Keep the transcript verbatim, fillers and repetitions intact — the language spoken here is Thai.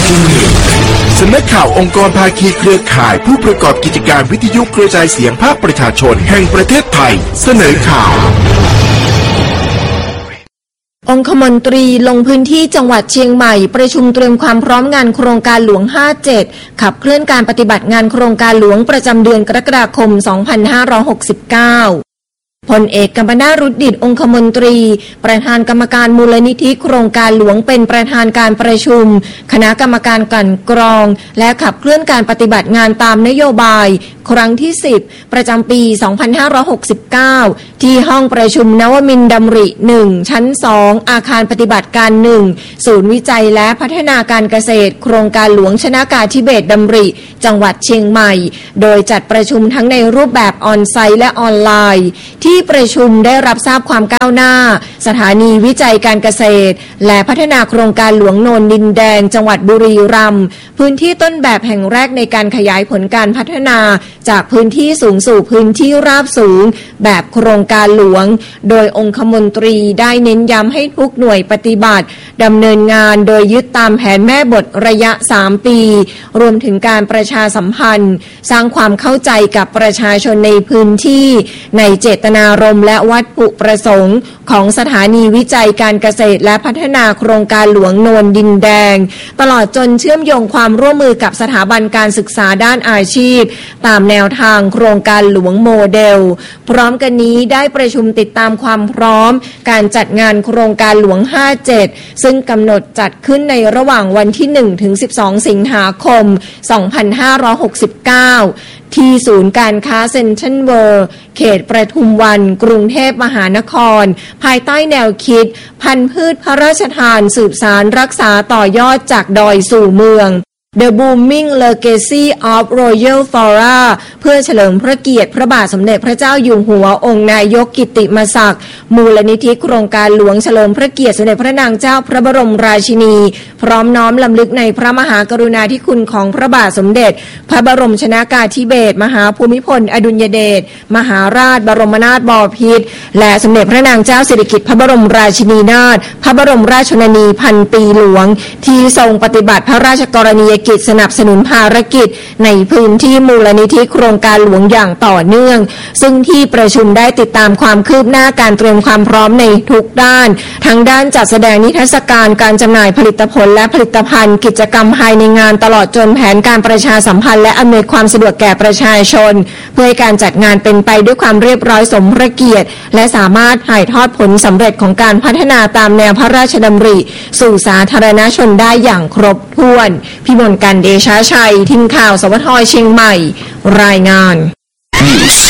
สำนักข่าวองค์กรภาคีเครือข่ายผู้ประกอบกิจการวิทยุกระจายเสียงภาคประชาชนแห่งประเทศไทยเสนอข่าวองคมนตรีลงพื้นที่จังหวัดเชียงใหม่ประชุมเตรียมความพร้อมงานโครงการหลวงห้าสิบเจ็ดขับเคลื่อนการปฏิบัติงานโครงการหลวงประจำเดือนกรกฎาคมสองพันห้าร้อยหกสิบเก้าพลเอกกัมปนาท รุดดิษฐ์องคมนตรีประธานกรรมการมูลนิธิโครงการหลวงเป็นประธานการประชุมคณะกรรมการกลั่นกรองและขับเคลื่อนการปฏิบัติงานตามนโยบายครั้งที่สิบประจำปีสองพันห้าร้อยหกสิบเก้าที่ห้องประชุมนวมินทร์ดำริหนึ่งชั้นสองอาคารปฏิบัติการหนึ่งศูนย์วิจัยและพัฒนาการเกษตรโครงการหลวงชนากาธิเบศรดำริจังหวัดเชียงใหม่โดยจัดประชุมทั้งในรูปแบบออนไซต์และออนไลน์ที่ประชุมได้รับทราบความก้าวหน้าสถานีวิจัยการเกษตรและพัฒนาโครงการหลวงโนนดินแดงจังหวัดบุรีรัมย์พื้นที่ต้นแบบแห่งแรกในการขยายผลการพัฒนาจากพื้นที่สูงสู่พื้นที่ราบสูงแบบโครงการหลวงโดยองคมนตรีได้เน้นย้ำให้ทุกหน่วยปฏิบัติดำเนินงานโดยยึดตามแผนแม่บทระยะสามปีรวมถึงการประชาสัมพันธ์สร้างความเข้าใจกับประชาชนในพื้นที่ในเจตนารมณ์และวัตถุประสงค์ของสถานีวิจัยการเกษตรและพัฒนาโครงการหลวงโนนดินแดงตลอดจนเชื่อมโยงความร่วมมือกับสถาบันการศึกษาด้านอาชีพตามแนวทางโครงการหลวงโมเดลพร้อมกันนี้ได้ประชุมติดตามความพร้อมการจัดงานโครงการหลวงห้าสิบเจ็ดซึ่งกำหนดจัดขึ้นในระหว่างวันที่หนึ่งถึงสิบสองสิงหาคมสองพันห้าร้อยหกสิบเก้าที่ศูนย์การค้าเซ็นทรัลเวิลด์เขตประทุมวันกรุงเทพมหานครภายใต้แนวคิดพันธุ์พืชพระราชทานสืบสานรักษาต่อยอดจากดอยสู่เมือง The Booming Legacy of Royal Flora เพื่อเฉลิมพระเกียรติพระบาทสมเด็จพระเจ้าอยู่หัวองค์นายกกิตติมศักดิ์มูลนิธิโครงการหลวงเฉลิมพระเกียรติสมเด็จพระนางเจ้าพระบรมราชินีพร้อมน้อมลำลึกในพระมหากรุณาธิคุณของพระบาทสมเด็จพระบรมชนากาธิเบศรมหาภูมิพลอดุลยเดชมหาราชบรมนาถบพิตรและสมเด็จพระนางเจ้าสิริกิติ์พระบรมราชินีนาถพระบรมราชชนนีพันปีหลวงที่ทรงปฏิบัติพระราชกรณียกิจสนับสนุนภารกิจในพื้นที่มูลนิธิโครงการหลวงอย่างต่อเนื่องซึ่งที่ประชุมได้ติดตามความคืบหน้าการเตรียมความพร้อมในทุกด้านทั้งด้านจัดแสดงนิทรรศการการจำหน่ายผลิตผลและผลิตภัณฑ์กิจกรรมภายในงานตลอดจนแผนการประชาสัมพันธ์และอำนวยความสะดวกแก่ประชาชนเพื่อให้การจัดงานเป็นไปด้วยความเรียบร้อยสมพระเกียรติและสามารถถ่ายทอดผลสำเร็จของการพัฒนาตามแนวพระราชดำริสู่สาธารณชนได้อย่างครบถ้วนพิมลกันต์ เดชะชัยทีมข่าวสวทเชียงใหม่รายงาน